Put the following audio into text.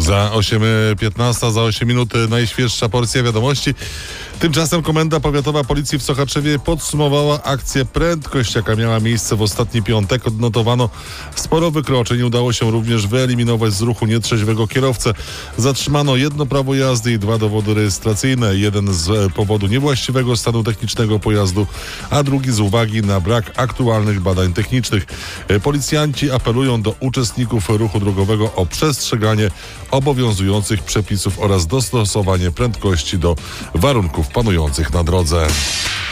Za 8:15, za 8 minut najświeższa porcja wiadomości. Tymczasem Komenda Powiatowa Policji w Sochaczewie podsumowała akcję Prędkość, jaka miała miejsce w ostatni piątek. Odnotowano sporo wykroczeń. Udało się również wyeliminować z ruchu nietrzeźwego kierowcę. Zatrzymano 1 prawo jazdy i 2 dowody rejestracyjne. Jeden z powodu niewłaściwego stanu technicznego pojazdu, a drugi z uwagi na brak aktualnych badań technicznych. Policjanci apelują do uczestników ruchu drogowego o przestrzeganie obowiązujących przepisów oraz dostosowanie prędkości do warunków panujących na drodze.